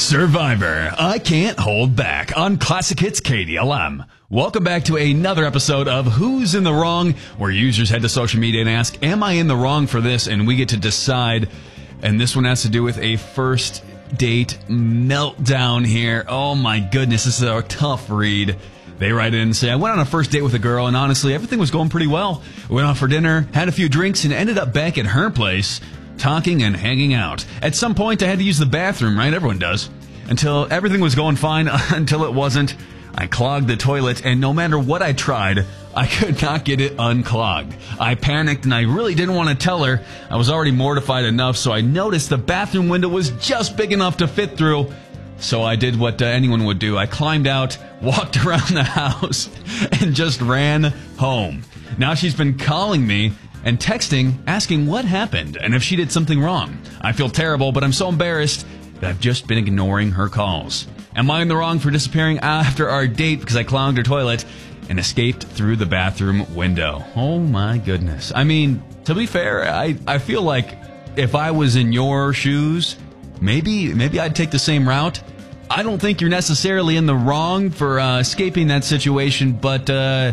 Survivor, I Can't Hold Back on Classic Hits KDLM. Welcome back to another episode of Who's in the Wrong, where users head to social media and ask, am I in the wrong for this? And we get to decide. And this one has to do with a first date meltdown here. Oh my goodness, this is a tough read. They write in and say, I went on a first date with a girl, and honestly, everything was going pretty well. We went out for dinner, had a few drinks, and ended up back at her place, talking and hanging out. At some point, I had to use the bathroom, right? Everyone does. Until everything was going fine, until it wasn't. I clogged the toilet, and no matter what I tried, I could not get it unclogged. I panicked, and I really didn't want to tell her. I was already mortified enough, so I noticed the bathroom window was just big enough to fit through. So I did what anyone would do. I climbed out, walked around the house, and just ran home. Now she's been calling me and texting, asking what happened and if she did something wrong. I feel terrible, but I'm so embarrassed that I've just been ignoring her calls. Am I in the wrong for disappearing after our date because I clogged her toilet and escaped through the bathroom window? Oh my goodness. I mean, to be fair, I feel like if I was in your shoes, maybe I'd take the same route. I don't think you're necessarily in the wrong for escaping that situation, but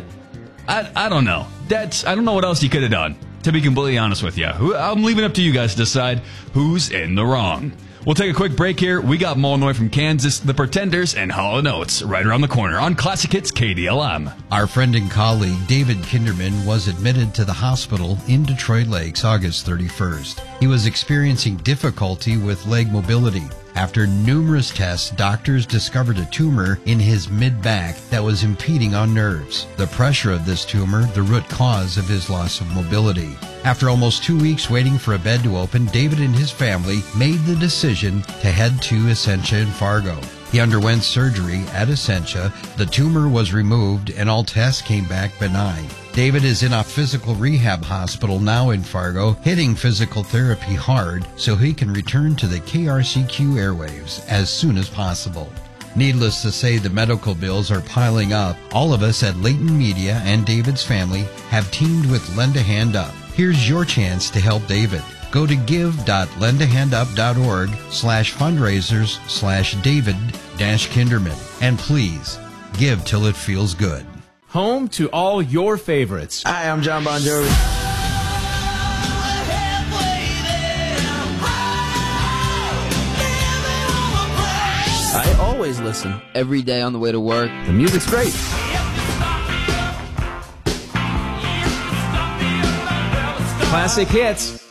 I don't know. I don't know what else you could have done, to be completely honest with you. I'm leaving it up to you guys to decide who's in the wrong. We'll take a quick break here. We got Molnoy from Kansas, The Pretenders, and Hall & Oates right around the corner on Classic Hits KDLM. Our friend and colleague David Kinderman was admitted to the hospital in Detroit Lakes August 31st. He was experiencing difficulty with leg mobility. After numerous tests, doctors discovered a tumor in his mid-back that was impeding on nerves. The pressure of this tumor, the root cause of his loss of mobility. After almost 2 weeks waiting for a bed to open, David and his family made the decision to head to Essentia in Fargo. He underwent surgery at Essentia. The tumor was removed and all tests came back benign. David is in a physical rehab hospital now in Fargo, hitting physical therapy hard so he can return to the KRCQ airwaves as soon as possible. Needless to say, the medical bills are piling up. All of us at Leighton Media and David's family have teamed with Lend a Hand Up. Here's your chance to help David. Go to give.lendahandup.org/fundraisers/David-Kinderman. And please, give till it feels good. Home to all your favorites. Hi, I'm John Bon Jovi. I always listen. Every day on the way to work. The music's great. Classic Hits.